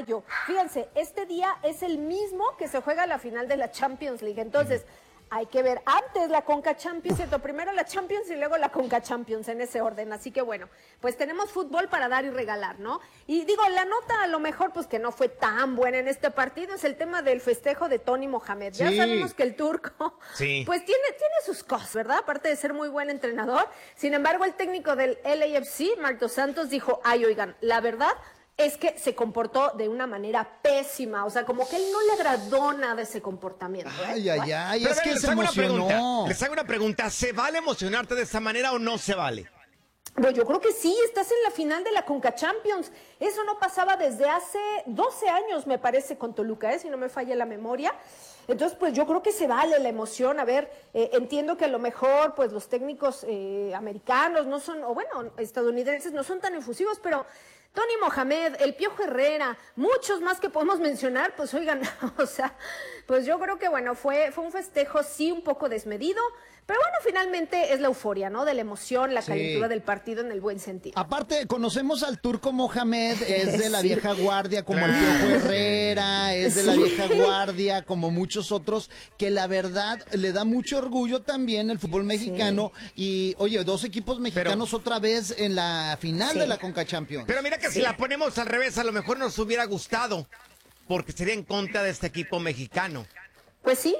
mayo. Fíjense, este día es el mismo que se juega la final de la Champions League. Entonces, hay que ver antes la Conca Champions, ¿cierto? Primero la Champions y luego la Conca Champions, en ese orden. Así que bueno, pues tenemos fútbol para dar y regalar, ¿no? Y digo, la nota a lo mejor, pues que no fue tan buena en este partido, es el tema del festejo de Tony Mohamed. Ya sabemos que el turco, pues tiene sus cosas, ¿verdad? Aparte de ser muy buen entrenador. Sin embargo, el técnico del LAFC, Marc Dos Santos, dijo, ay, oigan, la verdad es que se comportó de una manera pésima, o sea, como que él no le agradó nada ese comportamiento. Ay, es que se emocionó. Les hago una pregunta, ¿se vale emocionarte de esa manera o no se vale? Pues yo creo que sí, estás en la final de la Conca Champions. Eso no pasaba desde hace 12 años, me parece, con Toluca, si no me falla la memoria. Entonces, pues yo creo que se vale la emoción. A ver, entiendo que a lo mejor, pues los técnicos americanos no son, o bueno, estadounidenses no son tan efusivos, pero Tony Mohamed, el Piojo Herrera, muchos más que podemos mencionar, pues oigan, o sea, pues yo creo que bueno, fue un festejo sí un poco desmedido, pero bueno, finalmente es la euforia, ¿no? De la emoción, la calentura del partido en el buen sentido. Aparte, conocemos al turco Mohamed, es de la vieja guardia como el Piojo Herrera, es de la vieja guardia como muchos otros, que la verdad le da mucho orgullo también el fútbol mexicano y, oye, 2 equipos mexicanos otra vez en la final de la Conca Champions. Pero mira que si la ponemos al revés, a lo mejor nos hubiera gustado, porque sería en contra de este equipo mexicano. Pues sí,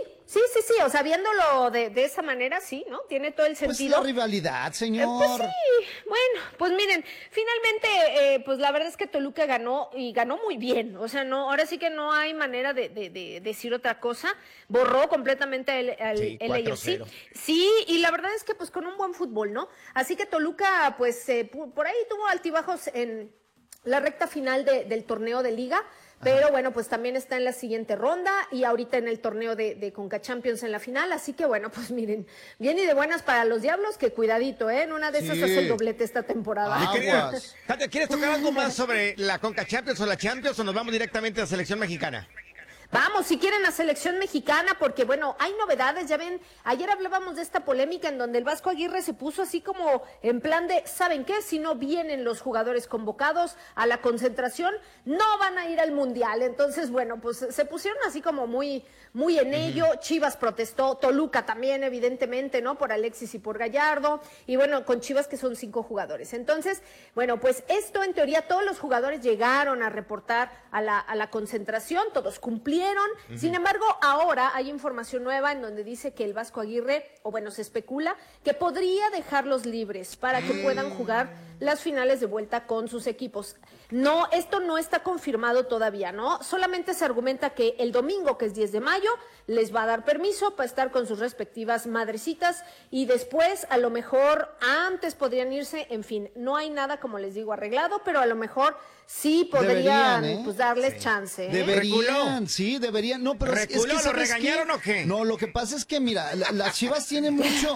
o sea, viéndolo de esa manera, sí, ¿no? Tiene todo el sentido. Pues la rivalidad, señor. Pues sí, bueno, pues miren, finalmente, pues la verdad es que Toluca ganó, y ganó muy bien, o sea, no, ahora sí que no hay manera de decir otra cosa, borró completamente el LAFC. Sí, y la verdad es que pues con un buen fútbol, ¿no? Así que Toluca, pues, por ahí tuvo altibajos en la recta final del torneo de Liga, pero bueno, pues también está en la siguiente ronda y ahorita en el torneo de Conca Champions en la final, así que bueno, pues miren, bien y de buenas para los Diablos, que cuidadito, en una de esas hace el doblete esta temporada. Katia, ¿quieres tocar algo más sobre la Conca Champions o la Champions o nos vamos directamente a la selección mexicana? Vamos, si quieren, a selección mexicana, porque bueno, hay novedades, ya ven, ayer hablábamos de esta polémica en donde el Vasco Aguirre se puso así como en plan de, ¿saben qué? Si no vienen los jugadores convocados a la concentración, no van a ir al Mundial. Entonces, bueno, pues se pusieron así como muy en ello. Chivas protestó, Toluca también, evidentemente, ¿no? Por Alexis y por Gallardo, y bueno, con Chivas que son 5 jugadores. Entonces, bueno, pues esto en teoría todos los jugadores llegaron a reportar a la concentración, todos cumplieron. Sin embargo, ahora hay información nueva en donde dice que el Vasco Aguirre, o bueno, se especula que podría dejarlos libres para que puedan jugar las finales de vuelta con sus equipos. No, esto no está confirmado todavía, ¿no? Solamente se argumenta que el domingo, que es 10 de mayo, les va a dar permiso para estar con sus respectivas madrecitas y después, a lo mejor, antes podrían irse, en fin, no hay nada, como les digo, arreglado, pero a lo mejor sí podrían, pues, darles chance. Deberían, sí, deberían. No, pero ¿Reculó, es que lo regañaron o qué? No, lo que pasa es que, mira, las Chivas tienen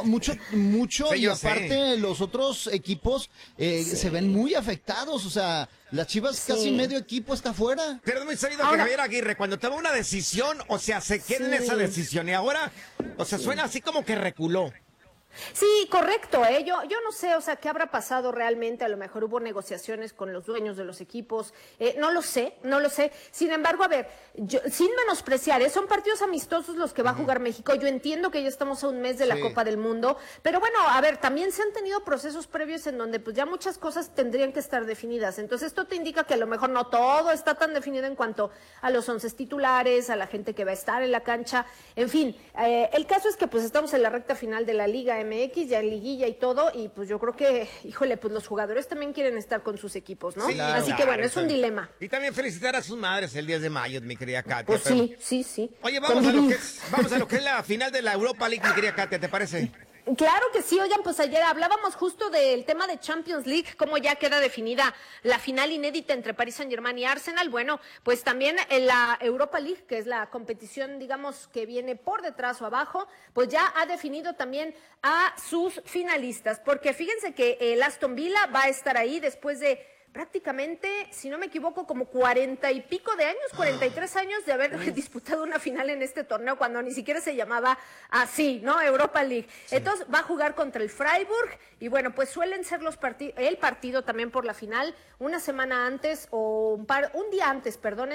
mucho sí, y aparte los otros equipos se ven muy afectados, o sea, las Chivas casi medio equipo está fuera. Pero es muy sabido que Javier Aguirre, cuando toma una decisión, o sea, se queda en esa decisión y ahora, o sea, suena así como que reculó. Sí, correcto, yo no sé, o sea, qué habrá pasado realmente, a lo mejor hubo negociaciones con los dueños de los equipos, no lo sé, sin embargo, a ver, sin menospreciar, son partidos amistosos los que va a jugar México, yo entiendo que ya estamos a un mes de la Copa del Mundo, pero bueno, a ver, también se han tenido procesos previos en donde pues ya muchas cosas tendrían que estar definidas, entonces esto te indica que a lo mejor no todo está tan definido en cuanto a los 11 titulares, a la gente que va a estar en la cancha, en fin, el caso es que pues estamos en la recta final de la Liga MX, ya en liguilla y todo, y pues yo creo que, híjole, pues los jugadores también quieren estar con sus equipos, ¿no? Sí, claro, así que bueno, es un dilema. Y también felicitar a sus madres el 10 de mayo, mi querida Katia. Pues pero... sí. Oye, vamos a lo que es la final de la Europa League, mi querida Katia, ¿te parece? Claro que sí, oigan, pues ayer hablábamos justo del tema de Champions League, cómo ya queda definida la final inédita entre Paris Saint-Germain y Arsenal. Bueno, pues también en la Europa League, que es la competición, digamos, que viene por detrás o abajo, pues ya ha definido también a sus finalistas, porque fíjense que el Aston Villa va a estar ahí después de prácticamente, si no me equivoco, como 40 y pico de años, 43 años de haber disputado una final en este torneo cuando ni siquiera se llamaba así, ¿no? Europa League. Sí. Entonces va a jugar contra el Freiburg y bueno, pues suelen ser el partido también por la final una semana antes o un día antes, perdón.